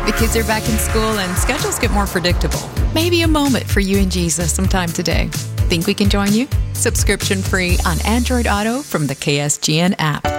The kids are back in school and schedules get more predictable. Maybe a moment for you and Jesus sometime today. Think we can join you? Subscription free on Android Auto from the KSGN app.